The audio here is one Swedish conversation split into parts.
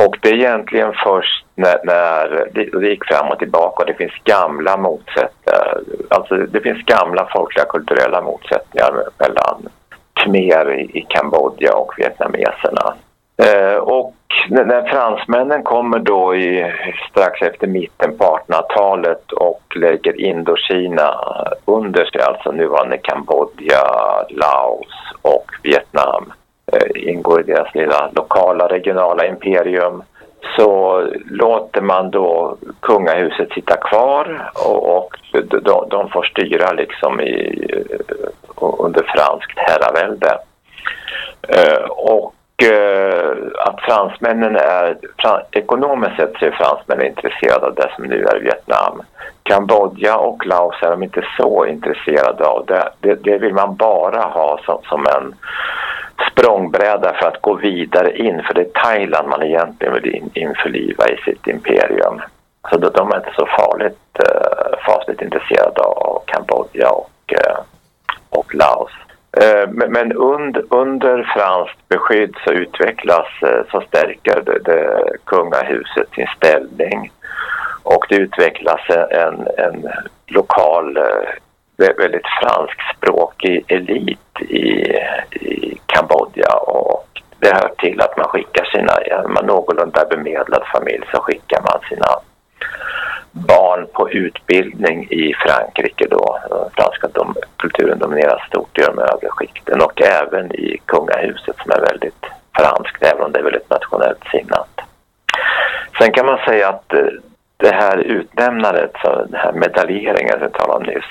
Och det är egentligen först när det gick fram och tillbaka och det finns gamla motsättningar. Alltså det finns gamla folkliga kulturella motsättningar mellan khmer i Kambodja och vietnameserna. Och när fransmännen kommer då strax efter mitten på 1800-talet och lägger Indokina under sig, alltså nuvarande Kambodja, Laos och Vietnam, ingår i deras lilla lokala regionala imperium, så låter man då kungahuset sitta kvar och de får styra liksom under franskt herravälde. Och att fransmännen ekonomiskt sett så är fransmännen intresserade av det som nu är Vietnam. Kambodja och Laos är de inte så intresserade av. Det vill man bara ha som en språngbräda för att gå vidare in, för det är Thailand man egentligen vill införliva i sitt imperium. Så de är inte så fasligt intresserade av Kambodja och Laos. Men under franskt beskydd så stärker det kungahuset sin ställning, och det utvecklas en lokal väldigt franskspråkig elit i Kambodja, och det hör till att man skickar man någorlunda bemedlad familj så skickar man sina barn på utbildning i Frankrike då. Franska kulturen dominerar stort i de övre skikten, och även i kungahuset som är väldigt franskt, även om det är väldigt nationellt sinnat. Sen kan man säga att det här utnämnandet, så den här medaljeringen som jag talade om nyss,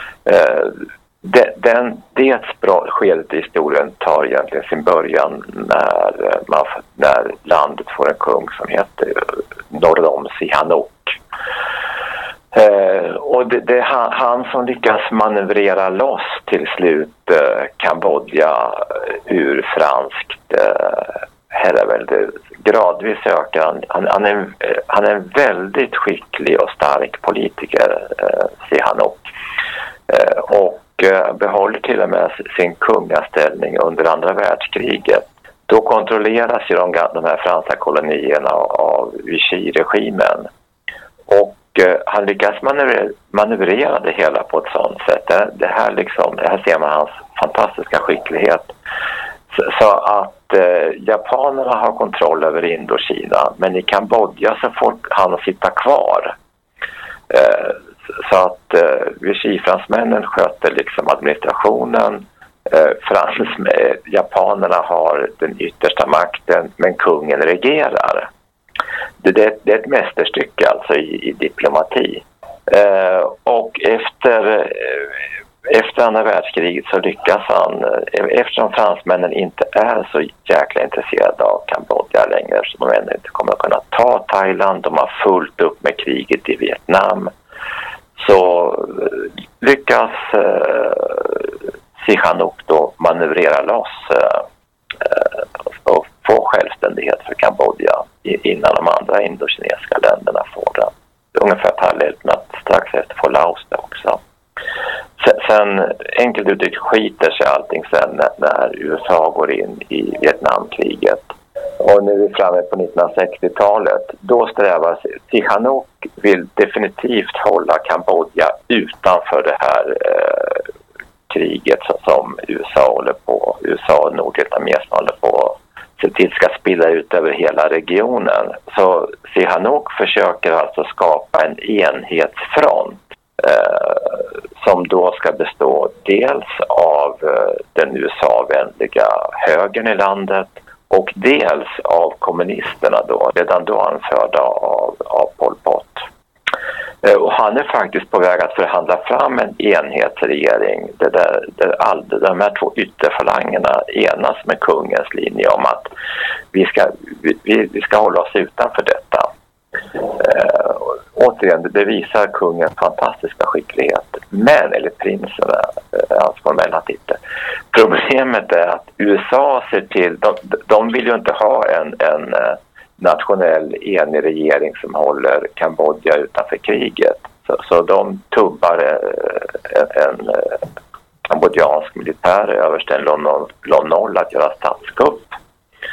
det skedet i historien tar egentligen sin början när landet får en kung som heter norr om Sihanouk. Och det är han som lyckas manövrera loss till slut Kambodja ur franskt herravälde. Gradvis ökar han är en väldigt skicklig och stark politiker, Sihanouk, och behåller till och med sin kungaställning under andra världskriget. Då kontrolleras ju de här franska kolonierna av Vichy-regimen, och han lyckas manövrera det hela på ett sådant sätt. Det här ser man hans fantastiska skicklighet. Så att japanerna har kontroll över Indokina, men i Kambodja så får han sitta kvar. Så att Vichy-fransmännen sköter liksom administrationen, japanerna har den yttersta makten, men kungen regerar. Det är ett mästerstycke alltså i diplomati. Och efter andra världskriget så lyckas han, eftersom fransmännen inte är så jäkla intresserade av Kambodja längre, så de ännu inte kommer att kunna ta Thailand, de har fullt upp med kriget i Vietnam, så lyckas Sihanouk då manövrera loss och få självständighet för Kambodja innan de andra indokinesiska länderna får den. Ungefär parallellt med att strax efter får Laos det också. Sen enkelt uttryckt skiter sig allting sen när USA går in i Vietnamkriget. Och nu är vi framme på 1960-talet. Då strävar Sihanouk vill definitivt hålla Kambodja utanför det här kriget som USA och Nordvietnameserna håller på se till ska spilla ut över hela regionen. Så Sihanouk försöker alltså skapa en enhetsfront som då ska bestå dels av den USA-vänliga högern i landet och dels av kommunisterna då, redan då anförda av Pol Pot. Och han är faktiskt på väg att förhandla fram en enhetsregering där de här två ytterfalangerna enas med kungens linje om att vi ska hålla oss utanför detta. Återigen, det visar kungens fantastiska skicklighet. Men, eller prinsen, hans formella titel. Problemet är att USA ser till, de vill ju inte ha en nationell enig regering som håller Kambodja utanför kriget. Så de tubbar en kambodjansk militär översten Lon Nol att göra statskupp.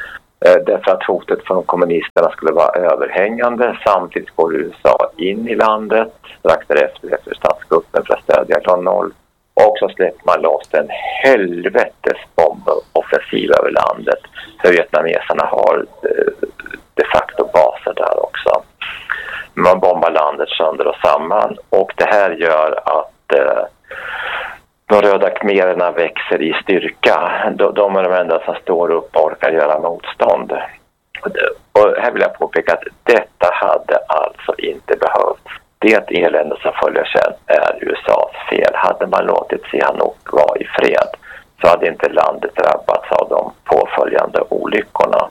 Därför att hotet från kommunisterna skulle vara överhängande. Samtidigt går USA in i landet strax efter statskuppen för att stödja Lon Nol. Och så släpper man loss en helvetes bomboffensiv över landet. För vietnameserna har de facto baser där också. Man bombar landet sönder och samman. Och det här gör att de röda khmererna växer i styrka. De är de enda som står upp och orkar göra motstånd. Och här vill jag påpeka att detta hade alltså inte behövts. Det elände som följer sen är USAs fel. Hade man låtit Sihanouk vara i fred så hade inte landet drabbats av de påföljande olyckorna.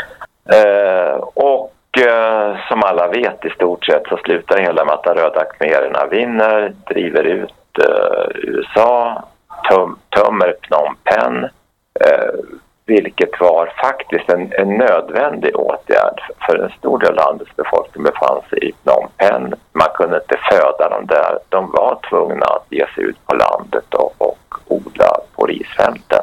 Som alla vet i stort sett så slutar hela med att de röda khmererna vinner, driver ut USA, tömmer Phnom Penh, vilket var faktiskt en nödvändig åtgärd för en stor del av landets befolkning befann sig i Phnom Penh. Man kunde inte föda dem där. De var tvungna att ge sig ut på landet och odla på risfälten.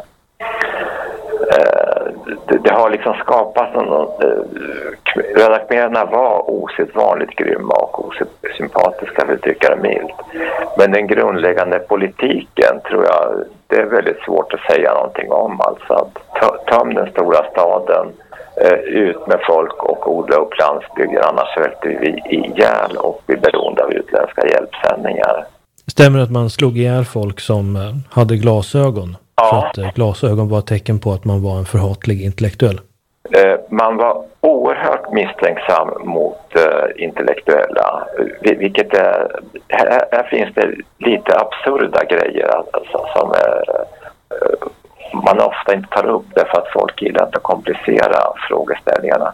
Det har liksom skapats röda khmererna var osedvanligt grymma och osympatiska, vill tycka det milt. Men den grundläggande politiken tror jag det är väldigt svårt att säga någonting om. Alltså att töm den stora staden, ut med folk och odla upp landsbygden, annars svälter vi ihjäl och blir beroende av utländska hjälpsändningar. Stämmer det att man slog ihjäl folk som hade glasögon? Ja. För att glasögon var ett tecken på att man var en förhatlig intellektuell. Man var oerhört misstänksam mot intellektuella, vilket är, här finns det lite absurda grejer alltså, som man ofta inte tar upp därför att folk gillar att komplicera frågeställningarna.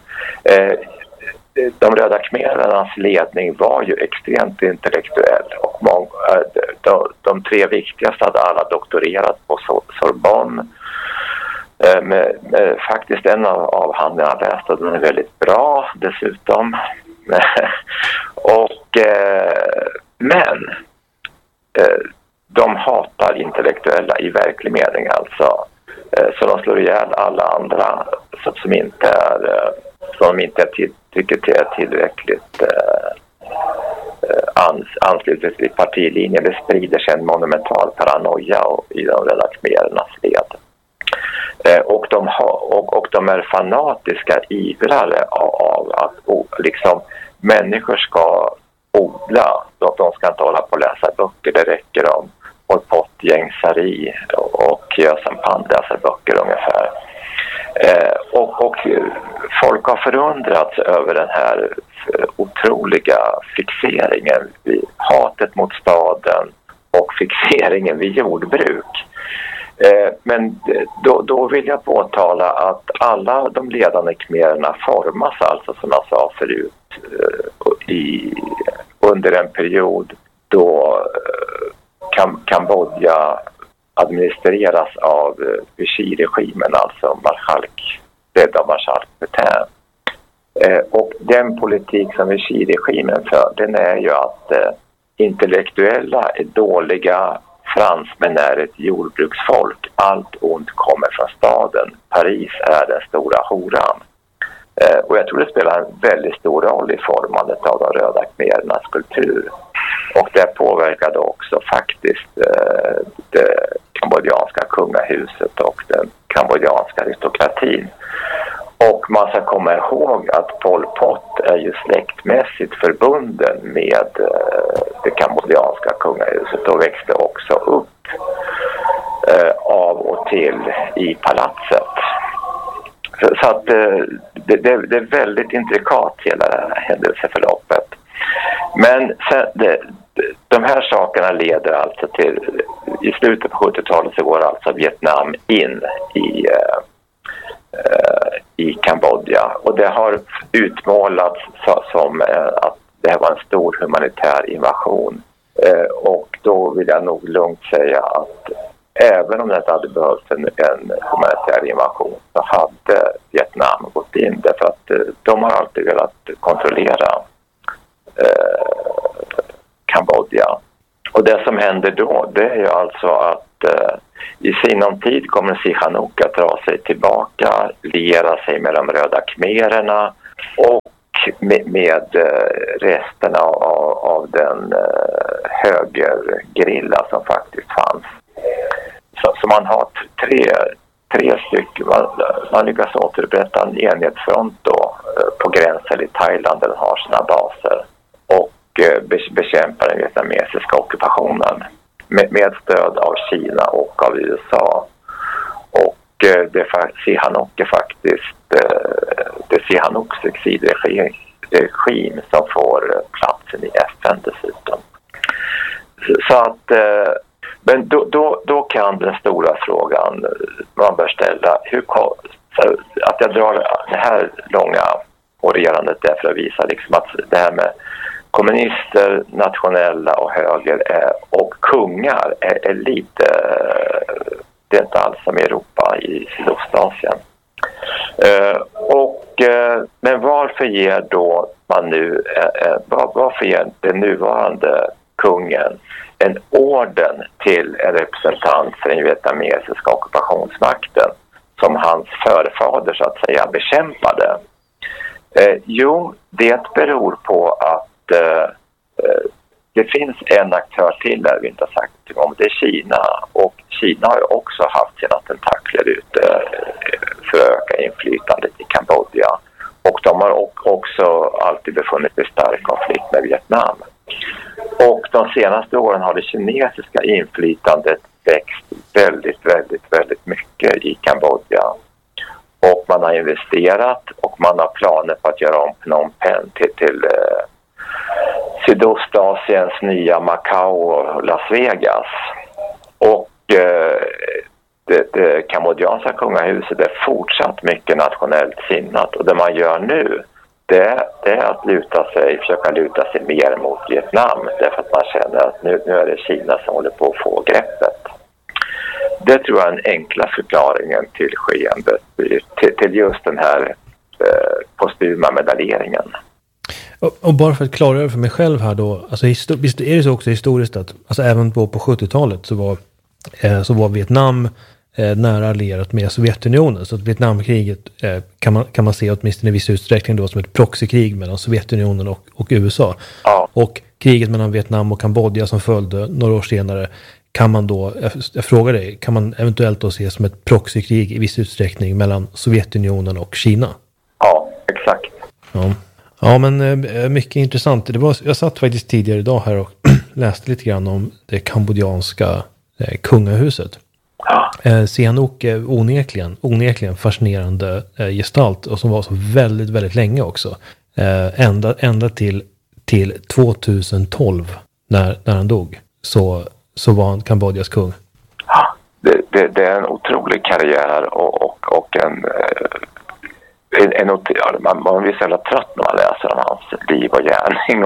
De röda khmerernas ledning var ju extremt intellektuell och de tre viktigaste hade alla doktorerat på Sorbonne. Med faktiskt en av avhandlingarna jag läste, den är väldigt bra dessutom. Men de hatar intellektuella i verklig mening alltså. Så de slår ihjäl alla andra som inte tycker är tillräckligt anslutet till partilinjen. Det sprider sig en monumental paranoia i de röda khmerernas led. Och de är fanatiska ivrare av att liksom, människor ska odla. De ska inte hålla på att läsa böcker, det räcker om Pol Pot, Ieng Sary och Khieu Samphan läser böcker ungefär. Och folk har förundrats över den här otroliga fixeringen vid hatet mot staden och fixeringen vid jordbruk. Men då vill jag påtala att alla de ledande khmererna formas alltså, som jag sa förut, under en period då Kambodja administreras av Vichy-regimen, alltså ledd av marskalk Pétain. Och den politik som Vichy-regimen för, den är ju att intellektuella är dåliga, fransmän är ett jordbruksfolk, allt ont kommer från staden, Paris är den stora horan. Och jag tror det spelar en väldigt stor roll i formandet av de röda khmerernas kultur. Och det påverkade också faktiskt det kambodjanska kungahuset och den kambodjanska aristokratin. Och man ska komma ihåg att Pol Pot är ju släktmässigt förbunden med det kambodjanska kungahuset och växte också upp av och till i palatset. Så att det är väldigt intrikat hela det här händelseförloppet. Men sen, de här sakerna leder alltså till, i slutet på 70-talet så går alltså Vietnam in i Kambodja. Och det har utmålats som att det här var en stor humanitär invasion. Och då vill jag nog lugnt säga att även om det inte hade behövts en humanitär invasion så hade Vietnam gått in, därför att de har alltid velat kontrollera Kambodja. Och det som händer då, det är ju alltså att i sinom tid kommer Sihanouk att dra sig tillbaka, liera sig med de röda khmererna och med resten av den högergrilla som faktiskt fanns. Så man har tre stycken, man lyckas återupprätta en enhetsfront då på gränsen i Thailand där den har sina baser och bekämpa den vietnamesiska ockupationen med stöd av Kina och av USA. Och Sihanouk är faktiskt det är Sihanouks exilregim som får platsen i FN dessutom. Så att men då kan den stora frågan man bör ställa, att jag drar det här långa orerandet där för att visa liksom att det här med kommunister, nationella och höger och kungar är lite, det är inte alls som i Europa i Sydostasien. Men varför ger då man nu, varför ger den nuvarande kungen en orden till en representant för den vietnamesiska ockupationsmakten som hans förfader så att säga bekämpade? Jo, det beror på att det finns en aktör till där vi inte har sagt om, det är Kina. Och Kina har ju också haft sina tentakler ute för att öka inflytandet i Kambodja. Och de har också alltid befunnit sig i stark konflikt med Vietnam. Och de senaste åren har det kinesiska inflytandet växt väldigt mycket i Kambodja. Och man har investerat och man har planer på att göra om Phnom Penh till Sydostasiens nya Macau och Las Vegas. Och det kambodjanska kungahuset är fortsatt mycket nationellt sinnat. Och det man gör nu, det är att försöka luta sig mer mot Vietnam. Därför att man känner att nu är det Kina som håller på att få greppet. Det tror jag är den enkla förklaringen till skeendet, till just den här postuma medaljeringen. Och bara för att klargöra för mig själv här då, alltså visst är det så också historiskt att alltså även på 70-talet så var Vietnam nära allierat med Sovjetunionen, så att Vietnamkriget kan man se åtminstone i viss utsträckning då som ett proxykrig mellan Sovjetunionen och USA. Ja. Och kriget mellan Vietnam och Kambodja som följde några år senare kan man då, jag frågar dig, kan man eventuellt då se som ett proxykrig i viss utsträckning mellan Sovjetunionen och Kina? Ja, exakt. Ja, men mycket intressant. Jag satt faktiskt tidigare idag här och läste lite grann om det kambodjanska kungahuset. Ja. Sihanouk är onekligen fascinerande gestalt och som var så väldigt länge också. Ända till 2012 när han dog så var han Kambodjas kung. Ja, det är en otrolig karriär och man blir så jävla trött när man läser om hans liv och gärning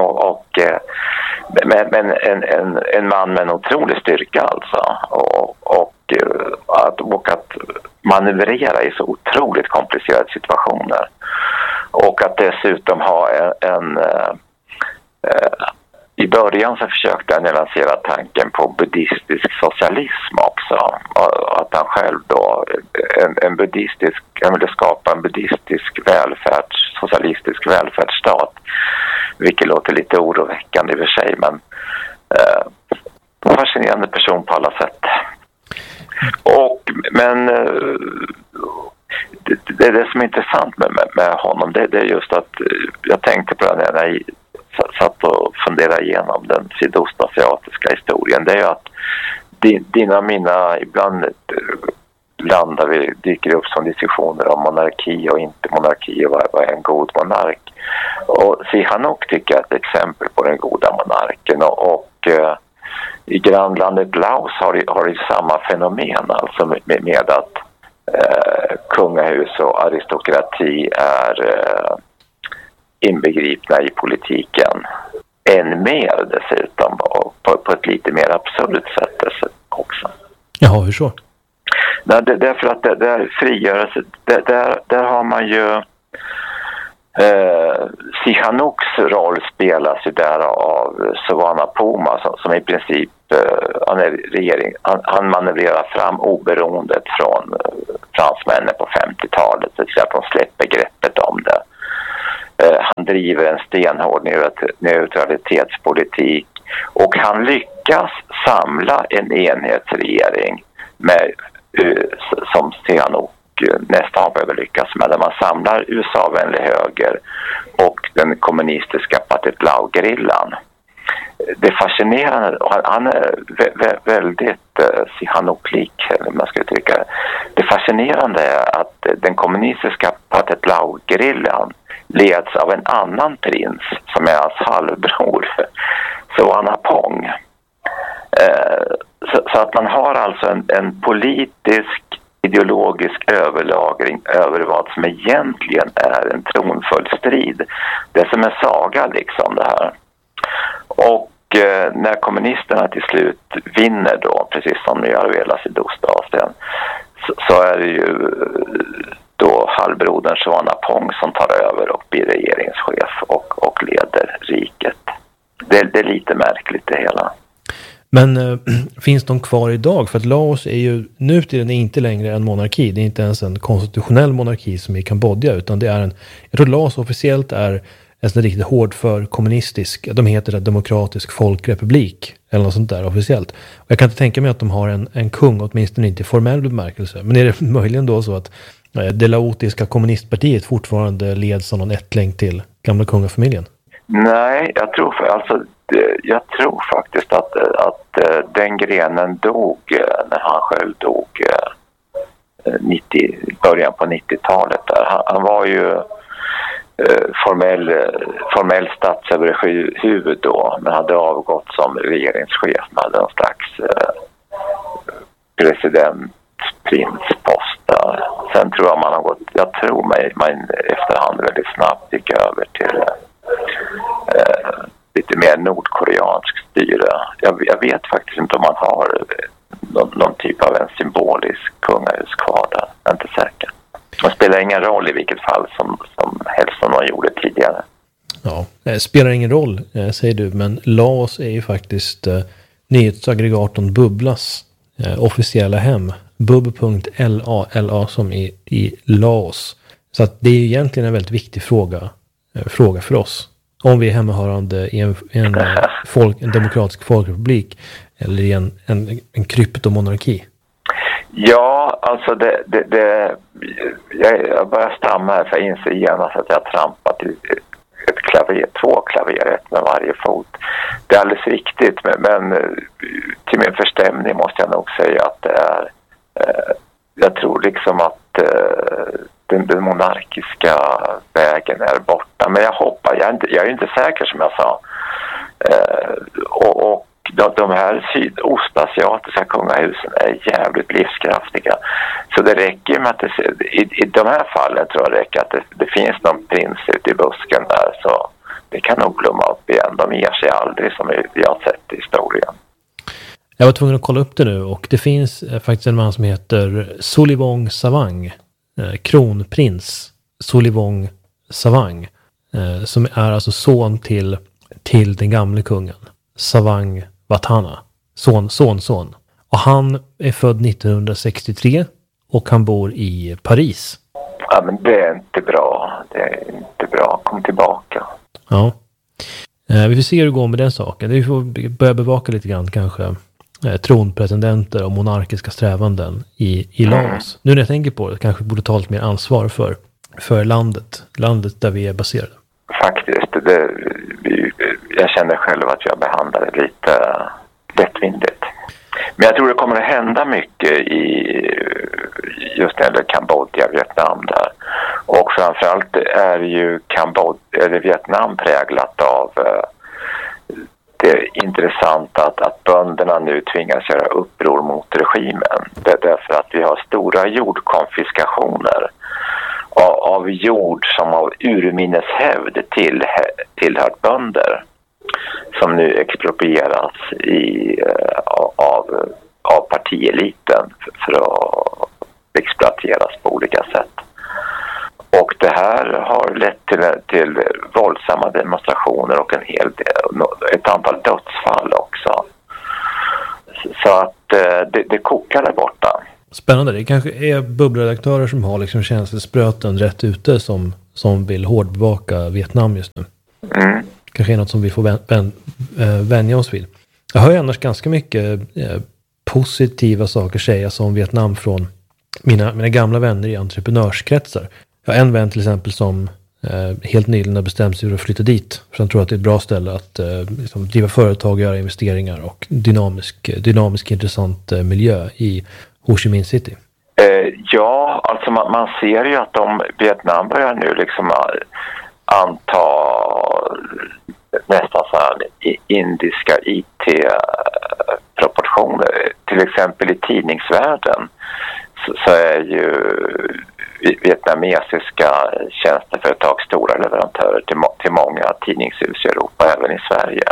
men en man med en otrolig styrka alltså och att manövrera i så otroligt komplicerade situationer och att dessutom ha i början så försökte han lansera tanken på buddhistisk socialism också. Att han själv då han ville skapa en buddhistisk socialistisk välfärdsstat. Vilket låter lite oroväckande i och för sig, men fascinerande person på alla sätt. Men det är det som är intressant med honom. Det är just att jag tänkte på det när jag satt och funderade igenom den sydostasiatiska historien. Det är ju att dina och mina ibland dyker upp som diskussioner om monarki och inte monarki och vad är en god monark. Och Sihanouk tycker jag är ett exempel på den goda monarken och i grannlandet Laos har det samma fenomen alltså med att kungahus och aristokrati är inbegripna i politiken än mer dessutom och på ett lite mer absurt sätt också. Jaha, hur så? Därför att där frigörelse, där har man ju Sihanouks roll spelas ju där av Souvanna Phouma som i princip han manövrerar fram oberoendet från fransmännen på 50-talet, så att de släpper greppet om det. Han driver en stenhård neutralitetspolitik och han lyckas samla en enhetsregering med, som Sihanouk nästan behöver lyckas med, där man samlar USA-vänlig höger och den kommunistiska Pathet Lao-gerillan. Det är fascinerande, han är väldigt Sihanouk-lik, eller man ska uttrycka det. Det fascinerande är att den kommunistiska Pathet Lao-gerillan leds av en annan prins som är hans halvbror, Souvanna Pong. Så att man har alltså en politisk ideologisk överlagring över vad som egentligen är en tronfull strid. Det är som en saga liksom det här. Och när kommunisterna till slut vinner då, precis som de gör i hela Sydostasien, så är det ju då halvbrodern Souvanna Pong som tar över och blir regeringschef och leder riket. Det är lite märkligt det hela. Men finns de kvar idag? För att Laos är ju nu till den inte längre en monarki. Det är inte ens en konstitutionell monarki som i Kambodja, utan det är jag tror Laos officiellt är en riktigt hård för kommunistisk. De heter det demokratisk folkrepublik eller något sånt där officiellt. Och jag kan inte tänka mig att de har en kung, åtminstone inte i formell bemärkelse. Men är det möjligen då så att det laotiska kommunistpartiet fortfarande leds av någon ättling till gamla kungafamiljen? Nej, jag tror faktiskt att den grenen dog när han själv dog början på 90-talet där. Han var ju formell statsöverhuvud då, men hade avgått som regeringschef med någon slags presidentprinspost där. Sen tror jag man efterhand väldigt snabbt gick över till lite mer nordkoreansk styre. Jag vet faktiskt inte om man har någon typ av en symbolisk kungahus kvar där. Jag är inte säker. Det spelar ingen roll i vilket fall som helst som de gjorde tidigare. Ja, det spelar ingen roll säger du, men Laos är ju faktiskt nyhetsaggregatorn Bubblas officiella hem. Bub.la som i Laos. Så att det är ju egentligen en väldigt viktig fråga för oss. Om vi är hemmahörande i en demokratisk folkrepublik eller i en kryptomonarki. Ja, alltså jag börjar stamma här för jag inser genast att jag har trampat i ett klaver, 2 klaver med varje fot. Det är alldeles riktigt, men till min förstämning måste jag nog säga att det är jag tror liksom att den monarkiska vägen är borta. Men jag hoppas, jag är inte säker som jag sa. Och de här sydostasiatiska kungahusen är jävligt livskraftiga. Så det räcker med att i de här fallen tror jag det räcker att det finns någon prins ute i busken där, så det kan nog blomma upp igen. De ger sig aldrig som vi har sett i historien. Jag var tvungen att kolla upp det nu och det finns faktiskt en man som heter Solivong Savang, kronprins Solivong Savang, som är alltså son till den gamle kungen Savang Vatthana, son. Och han är född 1963 och han bor i Paris. Ja, men det är inte bra. Kom tillbaka. Ja. Vi får se hur det går med den saken. Vi får börja bevaka lite grann kanske tronpretendenter och monarkiska strävanden i Laos. Nu när jag tänker på det kanske vi borde ta lite mer ansvar för landet där vi är baserade. Faktiskt, jag känner själv att jag behandlar det lite lättvindigt. Men jag tror det kommer att hända mycket just när det Kambodja, Vietnam där. Och framförallt är ju Vietnam präglat av det är intressant att bönderna nu tvingas göra uppror mot regimen. Det är därför att vi har stora jordkonfiskationer av jord som av urminnes hävd tillhört bönder som nu exproprieras av partieliten för att exploateras på olika sätt. Och det här har lett till våldsamma demonstrationer och ett antal dödsfall också. Så att det kokar där borta. Spännande. Det kanske är bubbelredaktörer som har liksom känselspröten rätt ute som vill hårdbevaka Vietnam just nu. Kanske är något som vi får vänja oss vid. Jag hör ju annars ganska mycket positiva saker sägas om Vietnam från mina gamla vänner i entreprenörskretsar. Jag har en vän till exempel som helt nyligen har bestämt sig för att flytta dit. För han tror att det är ett bra ställe att liksom driva företag, göra investeringar och dynamisk intressant miljö i Ho Chi Minh City. Ja, alltså man ser ju att Vietnam börjar nu liksom anta nästan så här indiska IT-proportioner. Till exempel i tidningsvärlden så är ju vietnamesiska tjänsteföretag stora leverantörer till många tidningshus i Europa, även i Sverige.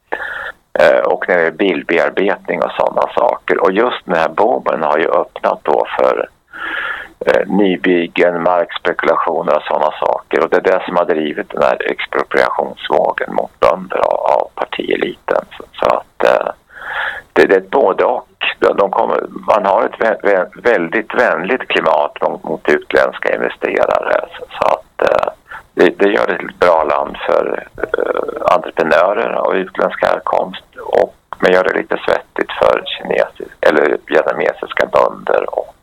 Och när det är bildbearbetning och sådana saker. Och just den här boomen har ju öppnat då för nybyggen, markspekulationer och sådana saker. Och det är det som har drivit den här expropriationsvågen mot bönder av partieliten. Så att det är ett både och. Man har ett väldigt vänligt klimat mot utländska investerare. Så att det gör det till ett bra land för entreprenörer av utländsk härkomst. Men gör det lite svettigt för vietnamesiska bönder och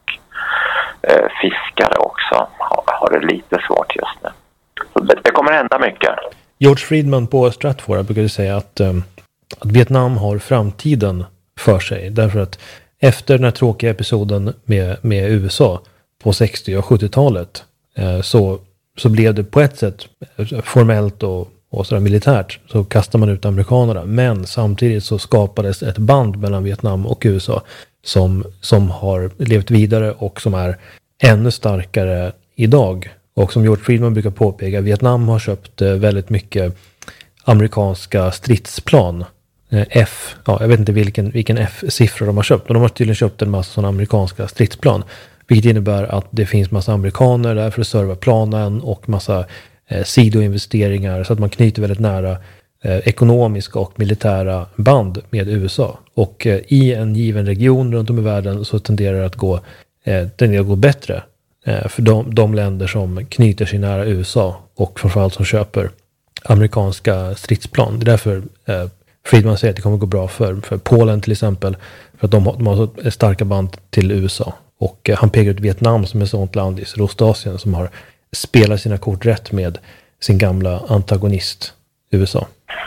fiskare också. Har det lite svårt just nu. Så det kommer hända mycket. George Friedman på Stratfor brukade säga att Vietnam har framtiden för sig. Därför att efter den här tråkiga episoden med USA på 60- och 70-talet så blev det på ett sätt formellt och sådär militärt så kastar man ut amerikanerna. Men samtidigt så skapades ett band mellan Vietnam och USA som har levt vidare och som är ännu starkare idag. Och som George Friedman brukar påpeka, Vietnam har köpt väldigt mycket amerikanska stridsplan. Jag vet inte vilken F-siffra de har köpt, men de har tydligen köpt en massa sådana amerikanska stridsplan. Vilket innebär att det finns massa amerikaner där för att serva planen och massa sidoinvesteringar så att man knyter väldigt nära ekonomiska och militära band med USA. Och i en given region runt om i världen så tenderar det att gå bättre för de länder som knyter sig nära USA och framförallt som köper amerikanska stridsplan. Det är därför Friedman säger att det kommer gå bra för Polen till exempel, för att de har så starka band till USA. Och han pekar ut Vietnam som ett sådant land i Sydostasien som har spelat sina kort rätt med sin gamla antagonist USA.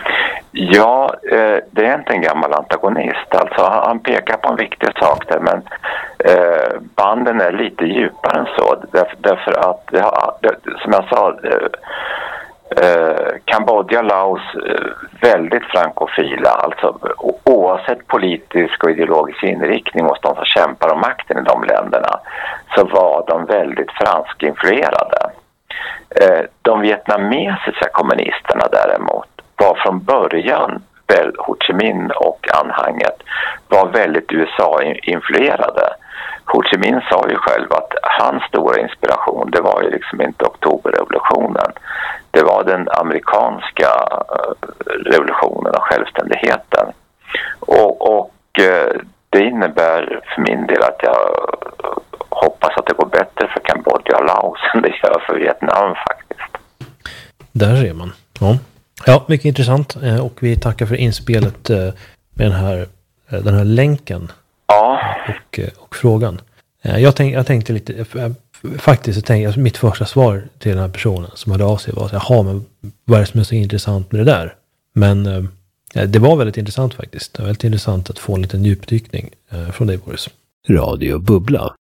Ja, det är inte en gammal antagonist. Alltså, han pekar på en viktig sak där, men banden är lite djupare än så. Därför att, som jag sa, Kambodja, Laos, väldigt frankofila. Alltså, oavsett politisk och ideologisk inriktning hos de som kämpar om makten i de länderna, så var de väldigt franskinfluerade. De vietnamesiska kommunisterna däremot var från början, Ho Chi Minh och anhanget, var väldigt USA-influerade. Ho Chi Minh sa ju själv att hans stora inspiration, det var ju liksom inte oktoberrevolutionen. Det var den amerikanska revolutionen och självständigheten. Och det innebär för min del att jag hoppas att det går bättre för Kambodja och Laos än det gör för Vietnam faktiskt. Där ser man. Ja, mycket intressant. Och vi tackar för inspelet med den här länken. Ja. Och frågan. Jag tänkte lite, faktiskt mitt första svar till den här personen som hade av sig var att men vad är det som är så intressant med det där? Men det var väldigt intressant faktiskt. Det var väldigt intressant att få en liten djupdykning från dig, Boris. Radio Bubbla.